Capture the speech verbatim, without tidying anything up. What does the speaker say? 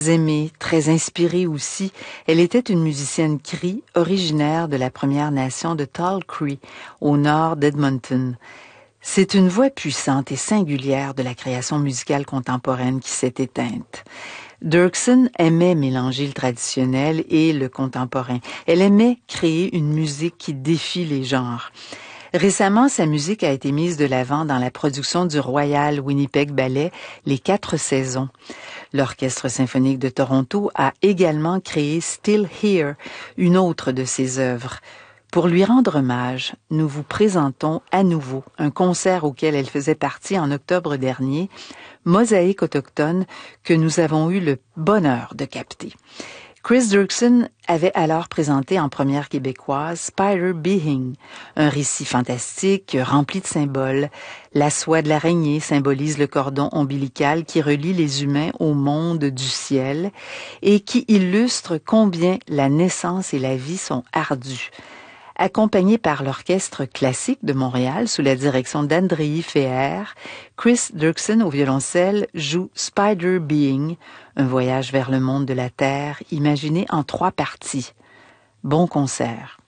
aimée, très inspirée aussi, elle était une musicienne Cree originaire de la Première Nation de Tall Cree, au nord d'Edmonton. C'est une voix puissante et singulière de la création musicale contemporaine qui s'est éteinte. Dirksen aimait mélanger le traditionnel et le contemporain. Elle aimait créer une musique qui défie les genres. Récemment, sa musique a été mise de l'avant dans la production du Royal Winnipeg Ballet Les Quatre Saisons. L'Orchestre symphonique de Toronto a également créé Still Here, une autre de ses œuvres. Pour lui rendre hommage, nous vous présentons à nouveau un concert auquel elle faisait partie en octobre dernier, Mosaïque autochtone, que nous avons eu le bonheur de capter. Chris Dirksen avait alors présenté en première québécoise Spider Being, un récit fantastique rempli de symboles. La soie de l'araignée symbolise le cordon ombilical qui relie les humains au monde du ciel et qui illustre combien la naissance et la vie sont ardues. Accompagné par l'Orchestre classique de Montréal sous la direction d'Andrei Feher, Chris Dirksen au violoncelle joue Spider Being, un voyage vers le monde de la Terre imaginé en trois parties. Bon concert.